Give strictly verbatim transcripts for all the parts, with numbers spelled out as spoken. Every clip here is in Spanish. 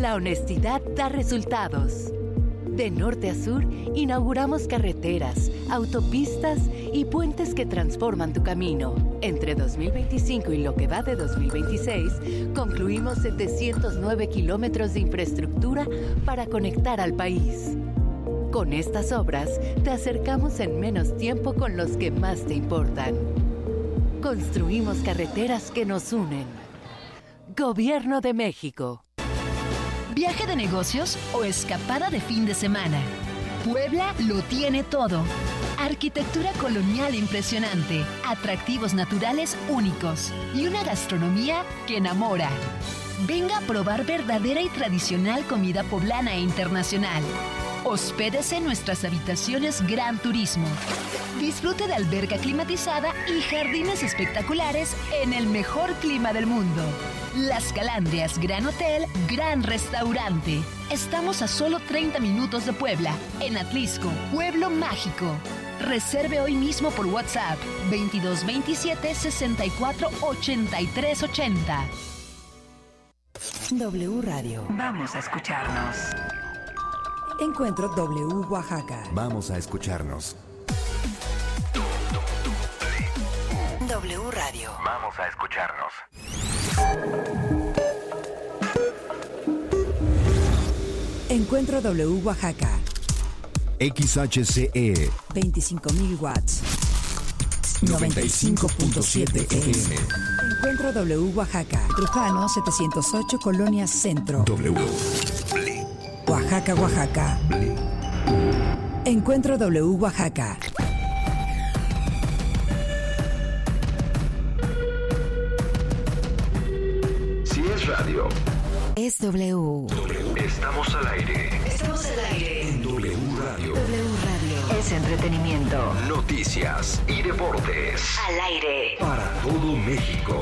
La honestidad da resultados. De norte a sur, inauguramos carreteras, autopistas y puentes que transforman tu camino. Entre dos mil veinticinco y lo que va de dos mil veintiséis, concluimos setecientos nueve kilómetros de infraestructura para conectar al país. Con estas obras, te acercamos en menos tiempo con los que más te importan. Construimos carreteras que nos unen. Gobierno de México. ¿Viaje de negocios o escapada de fin de semana? Puebla lo tiene todo. Arquitectura colonial impresionante, atractivos naturales únicos y una gastronomía que enamora. Venga a probar verdadera y tradicional comida poblana e internacional. Hospédese en nuestras habitaciones Gran Turismo. Disfrute de alberca climatizada y jardines espectaculares en el mejor clima del mundo. Las Calandrias Gran Hotel, Gran Restaurante. Estamos a solo treinta minutos de Puebla, en Atlisco, Pueblo Mágico. Reserve hoy mismo por WhatsApp veintidós veintisiete sesenta y cuatro ochenta y tres ochenta. W Radio. Vamos a escucharnos. Encuentro W Oaxaca. Vamos a escucharnos. W Radio. Vamos a escucharnos. Encuentro W Oaxaca. X H C E veinticinco mil watts. noventa y cinco punto siete F M. Encuentro W Oaxaca. Trujano setecientos ocho, Colonia Centro. W. Oaxaca, Oaxaca. Encuentro W Oaxaca. Si es radio, Es W. estamos al aire. Estamos al aire. En W Radio. W Radio. Es entretenimiento. Noticias y deportes. Al aire. Para todo México.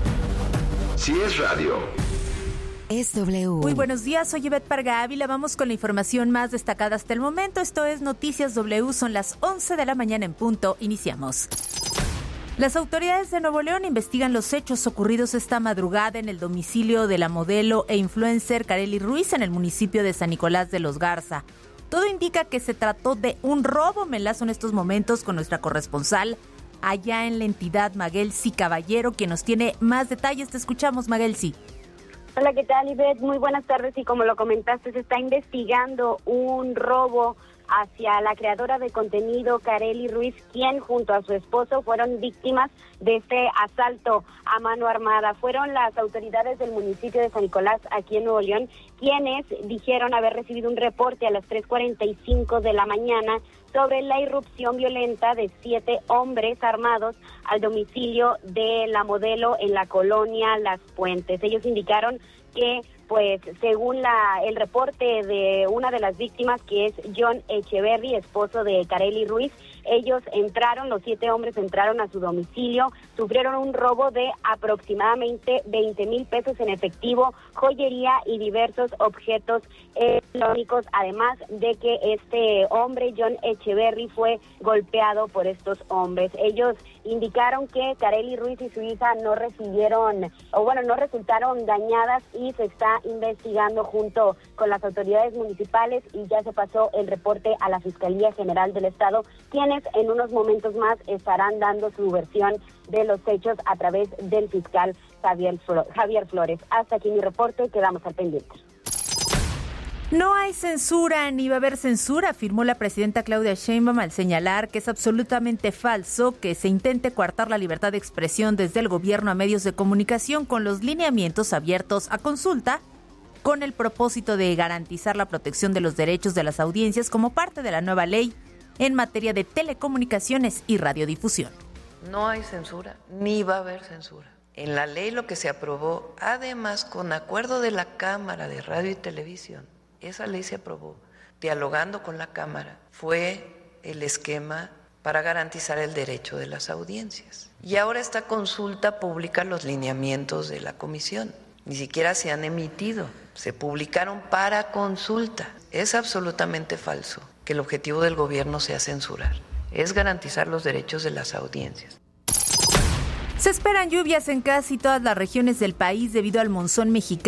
Si es radio. Es W. Muy buenos días, soy Ivette Parga Ávila. Vamos con la información más destacada hasta el momento. Esto es Noticias W, son las once de la mañana en punto. Iniciamos. Las autoridades de Nuevo León investigan los hechos ocurridos esta madrugada en el domicilio de la modelo e influencer Karely Ruiz en el municipio de San Nicolás de los Garza. Todo indica que se trató de un robo. Me enlazo en estos momentos con nuestra corresponsal allá en la entidad, Maguelsi Caballero, quien nos tiene más detalles. Te escuchamos, Maguelsi. Hola, ¿qué tal, Ivette? Muy buenas tardes, y como lo comentaste, se está investigando un robo hacia la creadora de contenido Karely Ruiz, quien junto a su esposo fueron víctimas de este asalto a mano armada. Fueron las autoridades del municipio de San Nicolás, aquí en Nuevo León, quienes dijeron haber recibido un reporte a las tres cuarenta y cinco de la mañana sobre la irrupción violenta de siete hombres armados al domicilio de la modelo en la colonia Las Puentes. Ellos indicaron que, pues, según la el reporte de una de las víctimas, que es John Echeverry, esposo de Karely Ruiz, ellos entraron, los siete hombres entraron a su domicilio, sufrieron un robo de aproximadamente veinte mil pesos en efectivo, joyería y diversos objetos electrónicos, además de que este hombre, John Echeverry, fue golpeado por estos hombres. Ellos indicaron que Karely Ruiz y su hija no recibieron, o bueno, no resultaron dañadas, y se está investigando junto con las autoridades municipales, y ya se pasó el reporte a la Fiscalía General del Estado, quienes en unos momentos más estarán dando su versión de los hechos a través del fiscal Javier, Javier Flores. Hasta aquí mi reporte, quedamos al pendiente. No hay censura ni va a haber censura, afirmó la presidenta Claudia Sheinbaum al señalar que es absolutamente falso que se intente coartar la libertad de expresión desde el gobierno a medios de comunicación con los lineamientos abiertos a consulta, con el propósito de garantizar la protección de los derechos de las audiencias como parte de la nueva ley en materia de telecomunicaciones y radiodifusión. No hay censura, ni va a haber censura. En la ley lo que se aprobó, además con acuerdo de la Cámara de Radio y Televisión, esa ley se aprobó dialogando con la Cámara, fue el esquema para garantizar el derecho de las audiencias. Y ahora esta consulta publica los lineamientos de la comisión. Ni siquiera se han emitido, se publicaron para consulta. Es absolutamente falso que el objetivo del gobierno sea censurar, es garantizar los derechos de las audiencias. Se esperan lluvias en casi todas las regiones del país debido al monzón mexicano.